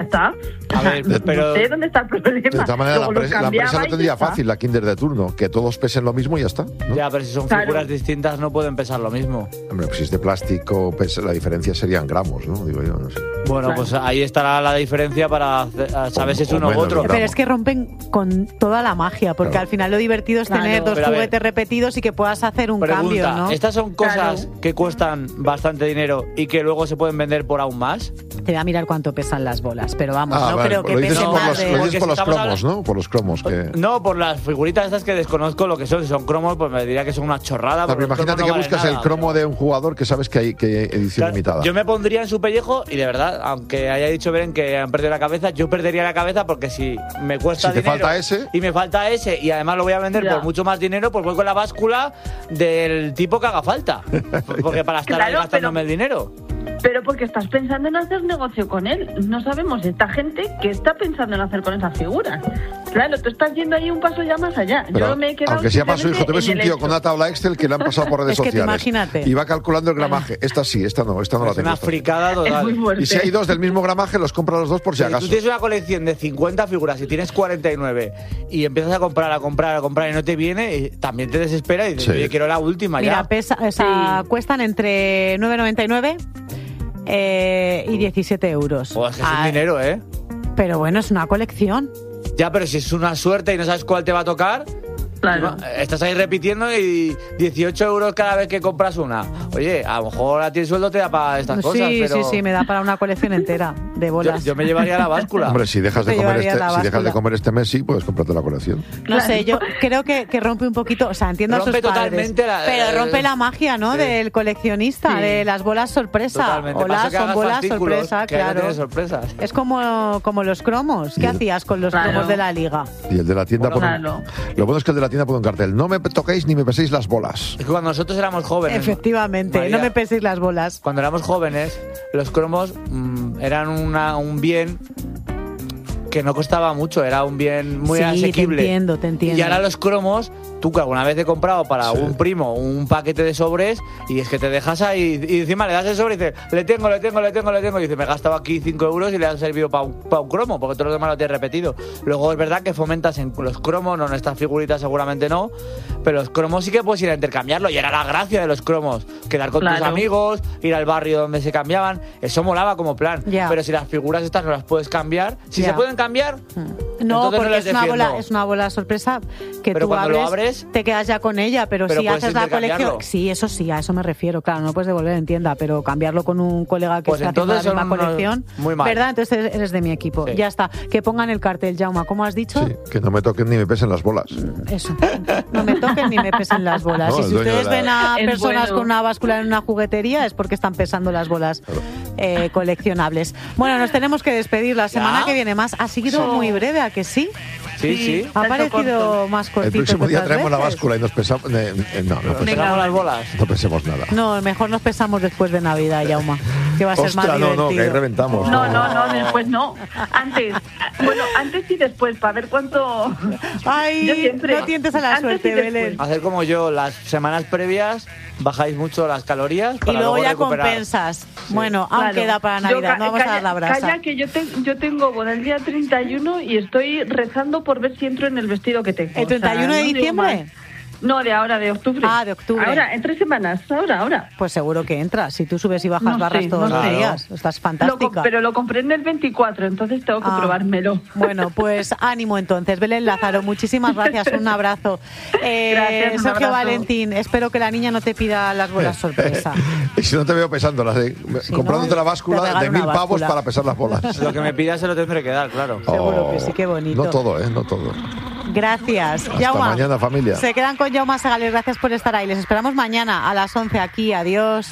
está. A ver, pero no sé dónde está el problema. De todas maneras, la empresa lo tendría está fácil, la Kinder de turno, que todos pesen lo mismo y ya está, ¿no? Ya, pero si son figuras distintas no pueden pesar lo mismo. Hombre, pues si es de plástico, la diferencia serían gramos, ¿no? Digo yo, no sé. Bueno, pues ahí estará la diferencia para saber si es uno u otro. Pero es que rompen con toda la magia, porque al final lo divertido es tener dos juguetes repetidos y que puedas hacer un cambio, ¿no? ¿Estas son cosas que cuestan bastante dinero y que luego se pueden vender por aún más? Te voy a mirar cuánto pesan las bolas, pero vamos, no vale, creo que pesen más de... Lo dices por los cromos, ¿no? Por los cromos. No, por las figuritas estas que desconozco lo que son. Si son cromos, pues me diría que son una chorrada. Pero imagínate que buscas el cromo de un jugador que sabes que hay edición limitada. Yo me pondría en su pellejo y de verdad, aunque haya dicho Belén que han perdido la cabeza, yo perdería la cabeza porque si me cuesta si te dinero falta ese y me falta ese y además lo voy a vender por mucho más dinero, pues voy con la báscula del tipo que haga falta. Porque para estar ahí gastándome el dinero. Pero porque estás pensando en hacer negocio con él. No sabemos esta gente que está pensando en hacer con esas figuras. Claro, tú estás yendo ahí un paso ya más allá. Pero, yo me he quedado aunque sea paso, hijo, tú ves un tío con una tabla Excel que le han pasado por redes sociales. Imagínate. Y va calculando el gramaje. Esta sí, esta no la tengo. Es una fricada total. Y si hay dos del mismo gramaje, los compra los dos por si acaso. Si tú tienes una colección de 50 figuras y tienes 49 y empiezas a comprar y no te viene, también te desespera y dices, oye, quiero la última. Mira, ya. Cuestan entre 9,99 y 17 euros. Es que es un dinero, ¿eh? Pero bueno, es una colección. Ya, pero si es una suerte y no sabes cuál te va a tocar, claro. Estás ahí repitiendo y 18 euros cada vez que compras una. Oye, a lo mejor a ti el sueldo te da para estas cosas, pero... Sí, me da para una colección entera de bolas. Yo me llevaría la báscula. Hombre, si dejas de comer este mes, sí, puedes comprarte la colección. No sé, yo creo que rompe un poquito, o sea, entiendo a sus padres, pero rompe la magia, ¿no? Del coleccionista, de las bolas sorpresa. Totalmente. Hola, son bolas sorpresa, que claro. No tiene sorpresas. Es como los cromos. ¿Qué hacías con los cromos de la liga? Y el de la tienda Lo bueno es que el de la tienda pone un cartel: no me toquéis ni me peséis las bolas. Es que cuando nosotros éramos jóvenes... Efectivamente, María, no me peséis las bolas. Cuando éramos jóvenes, los cromos eran un bien que no costaba mucho, era un bien muy asequible. Te entiendo. Y ahora los cromos, tú que alguna vez he comprado para un primo un paquete de sobres y es que te dejas ahí y encima le das el sobre y dices, le tengo. Y dices, me he gastado aquí 5 euros y le han servido para un cromo, porque todos los demás lo tienes repetido. Luego es verdad que fomentas en los cromos, no en estas figuritas seguramente no, pero los cromos sí que puedes ir a intercambiarlo y era la gracia de los cromos, quedar con tus amigos, ir al barrio donde se cambiaban, eso molaba como plan. Pero si las figuras estas no las puedes cambiar, si se pueden cambiar, no, porque es una bola sorpresa que pero tú cuando lo abres, te quedas ya con ella, pero si haces la colección, sí, eso sí, a eso me refiero, claro, no puedes devolver en tienda, pero cambiarlo con un colega que está haciendo la misma colección, muy mal. ¿Verdad? Entonces eres de mi equipo, ya está, que pongan el cartel, Jaume, ¿cómo has dicho? Sí, que no me toquen ni me pesen las bolas. Eso, no me toquen ni me pesen las bolas. Y si ustedes ven a personas con una báscula en una juguetería es porque están pesando las bolas coleccionables. Bueno, nos tenemos que despedir, la semana que viene más. Ha sido muy breve, ¿a que sí? Sí. Ha parecido más cortito. El próximo día traemos la báscula y nos pesamos. No pesamos las bolas. No pesemos nada. No, mejor nos pesamos después de Navidad, Jaume, que va a ser más divertido. No, que ahí reventamos. No, después no. Antes y después, para ver cuánto... Ay, no tientes a la suerte, Belén. Hacer como yo, las semanas previas bajáis mucho las calorías para y luego ya recuperar. Compensas. Sí. Bueno, aún queda para Navidad, no vamos a dar la brasa. Calla, que yo tengo boda el día 31 y estoy rezando por ver si entro en el vestido que tengo. ¿El 31 de diciembre? No, de octubre. Ah, de octubre. Ahora, en 3 semanas, ahora. Pues seguro que entras. Si tú subes y bajas barras todos los días. Estás fantástica. Pero lo compré en el 24, entonces tengo que probármelo. Bueno, pues ánimo entonces. Belén Lázaro, muchísimas gracias. Un abrazo. Gracias, un Sergio abrazo. Valentín, espero que la niña no te pida las bolas sorpresa. Y si no te veo pesándolas, comprándote la báscula de 1.000 pavos para pesar las bolas. Lo que me pidas se lo tendré que dar, claro. Seguro que sí, qué bonito. No todo, no todo. Gracias. Hasta mañana, familia. Se quedan con Jaume Sagales. Gracias por estar ahí. Les esperamos mañana a las 11 aquí. Adiós.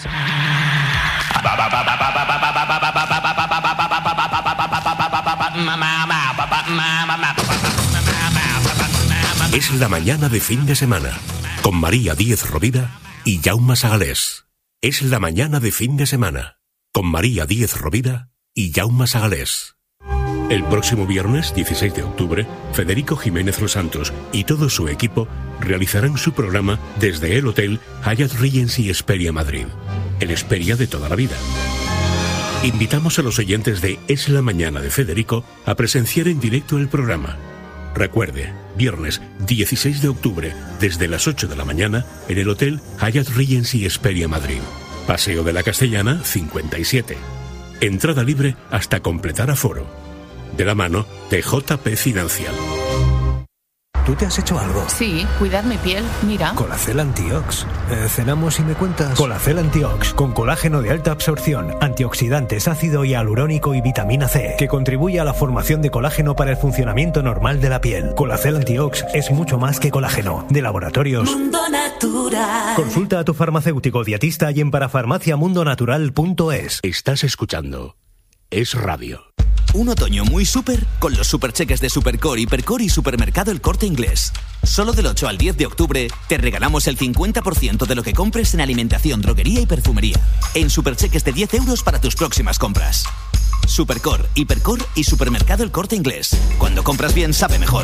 Es la mañana de fin de semana con María Díez Rovira y Jaume Sagales. Es la mañana de fin de semana con María Díez Rovira y Jaume Sagales. El próximo viernes 16 de octubre, Federico Jiménez Los Santos y todo su equipo realizarán su programa desde el Hotel Hyatt Regency Hesperia Madrid, el Hesperia de toda la vida. Invitamos a los oyentes de Es la Mañana de Federico a presenciar en directo el programa. Recuerde, viernes 16 de octubre, desde las 8 de la mañana, en el Hotel Hyatt Regency Esperia Madrid. Paseo de la Castellana, 57. Entrada libre hasta completar aforo. De la mano de JP Financial. ¿Tú te has hecho algo? Sí, cuidar mi piel, mira. Colacel Antiox. Cenamos y me cuentas. Colacel Antiox, con colágeno de alta absorción, antioxidantes, ácido hialurónico y vitamina C, que contribuye a la formación de colágeno para el funcionamiento normal de la piel. Colacel Antiox es mucho más que colágeno. De Laboratorios Mundo Natural. Consulta a tu farmacéutico dietista y en parafarmaciamundonatural.es. Estás escuchando Es Radio. Un otoño muy súper con los supercheques de Supercore, Hipercore y Supermercado El Corte Inglés. Solo del 8 al 10 de octubre te regalamos el 50% de lo que compres en alimentación, droguería y perfumería. En supercheques de 10 euros para tus próximas compras. Supercore, Hipercore y Supermercado El Corte Inglés. Cuando compras bien, sabe mejor.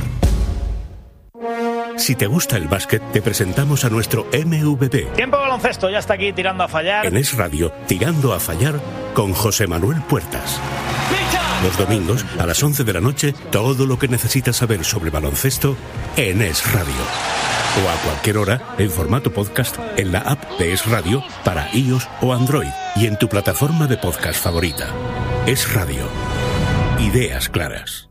Si te gusta el básquet, te presentamos a nuestro MVP. Tiempo baloncesto, ya está aquí tirando a fallar. En Es Radio, Tirando a Fallar, con José Manuel Puertas. Los domingos, a las 11 de la noche, todo lo que necesitas saber sobre baloncesto en Es Radio. O a cualquier hora, en formato podcast, en la app de Es Radio, para iOS o Android, y en tu plataforma de podcast favorita. Es Radio. Ideas claras.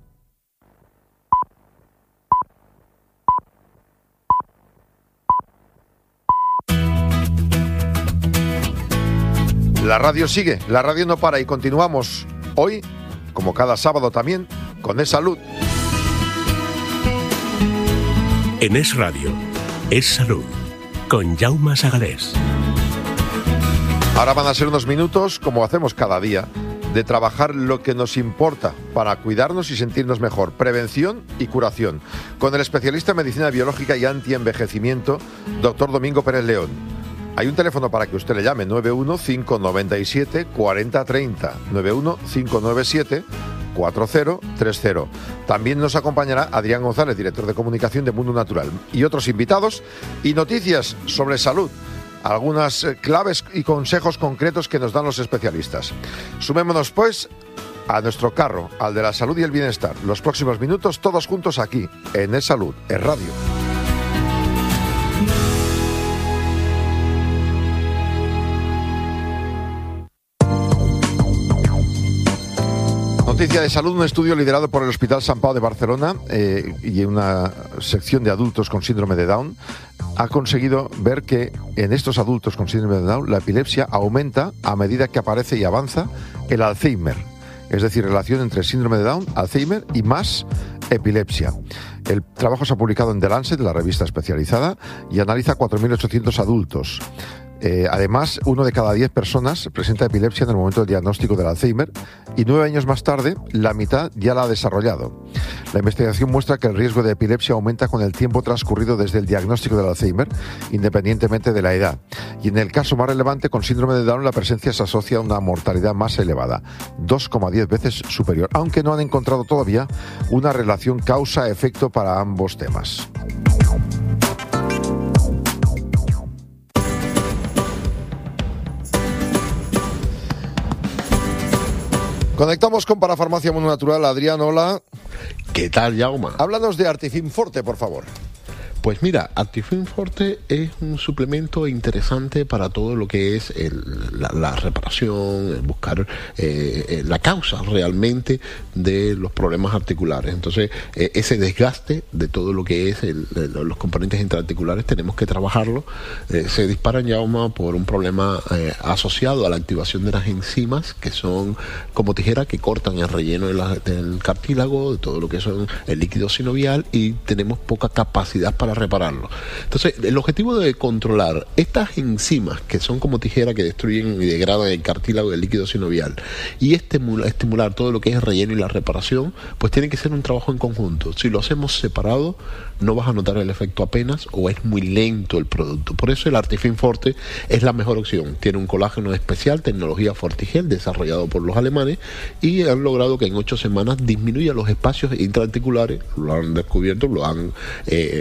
La radio sigue, la radio no para y continuamos hoy, como cada sábado también, con Es Salud. En Es Radio, Es Salud, con Jaume Sagalés. Ahora van a ser unos minutos, como hacemos cada día, de trabajar lo que nos importa para cuidarnos y sentirnos mejor. Prevención y curación. Con el especialista en medicina biológica y antienvejecimiento, doctor Domingo Pérez León. Hay un teléfono para que usted le llame, 91-597-4030, 91-597-4030. También nos acompañará Adrián González, director de comunicación de Mundo Natural, y otros invitados y noticias sobre salud. Algunas claves y consejos concretos que nos dan los especialistas. Sumémonos, pues, a nuestro carro, al de la salud y el bienestar. Los próximos minutos, todos juntos aquí, en Es Salud, Es Radio. Noticia de salud, un estudio liderado por el Hospital Sant Pau de Barcelona y una sección de adultos con síndrome de Down ha conseguido ver que en estos adultos con síndrome de Down la epilepsia aumenta a medida que aparece y avanza el Alzheimer. Es decir, relación entre síndrome de Down, Alzheimer y más epilepsia. El trabajo se ha publicado en The Lancet, la revista especializada, y analiza 4.800 adultos. Además, 1 de cada 10 personas presenta epilepsia en el momento del diagnóstico del Alzheimer y 9 años más tarde, la mitad ya la ha desarrollado. La investigación muestra que el riesgo de epilepsia aumenta con el tiempo transcurrido desde el diagnóstico del Alzheimer, independientemente de la edad. Y en el caso más relevante, con síndrome de Down, la presencia se asocia a una mortalidad más elevada, 2,10 veces superior, aunque no han encontrado todavía una relación causa-efecto para ambos temas. Conectamos con Parafarmacia Mundo Natural. Adrián, hola. ¿Qué tal, Jaume? Háblanos de Artifin Forte, por favor. Pues mira, Artifin Forte es un suplemento interesante para todo lo que es la reparación, buscar la causa realmente de los problemas articulares. Entonces, ese desgaste de todo lo que es los componentes intraarticulares tenemos que trabajarlo. Se disparan, Jaume, por un problema asociado a la activación de las enzimas, que son como tijera que cortan el relleno del cartílago, de todo lo que son el líquido sinovial, y tenemos poca capacidad para repararlo. Entonces, el objetivo de controlar estas enzimas que son como tijera que destruyen y degradan el cartílago del líquido sinovial y estimular todo lo que es el relleno y la reparación, pues tiene que ser un trabajo en conjunto. Si lo hacemos separado, no vas a notar el efecto apenas o es muy lento el producto. Por eso el Artifin Forte es la mejor opción. Tiene un colágeno especial, tecnología Fortigel, desarrollado por los alemanes, y han logrado que en 8 semanas disminuya los espacios intraarticulares. Lo han descubierto, lo han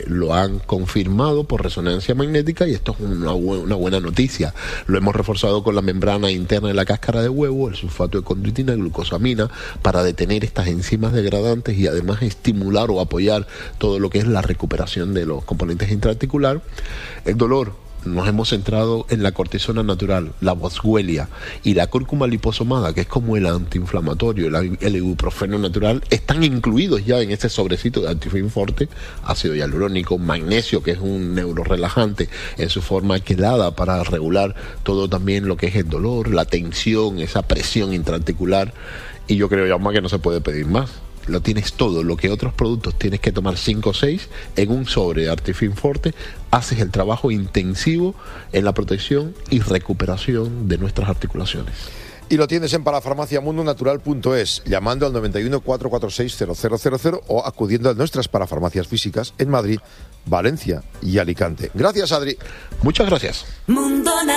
han confirmado por resonancia magnética, y esto es una buena noticia. Lo hemos reforzado con la membrana interna de la cáscara de huevo, el sulfato de condroitina, glucosamina, para detener estas enzimas degradantes y además estimular o apoyar todo lo que es la recuperación de los componentes intraarticular. El dolor, nos hemos centrado en la cortisona natural, la boswellia, y la cúrcuma liposomada, que es como el antiinflamatorio, el ibuprofeno natural, están incluidos ya en este sobrecito de Actifin Forte, ácido hialurónico, magnesio, que es un neurorelajante en su forma quelada para regular todo también lo que es el dolor, la tensión, esa presión intraarticular, y yo creo, Jaume, que no se puede pedir más. Lo tienes todo, lo que otros productos tienes que tomar 5 o 6 en un sobre de Actifin Forte. Haces el trabajo intensivo en la protección y recuperación de nuestras articulaciones. Y lo tienes en parafarmaciamundonatural.es, llamando al 91 446 0000 o acudiendo a nuestras parafarmacias físicas en Madrid, Valencia y Alicante. Gracias, Adri. Muchas gracias.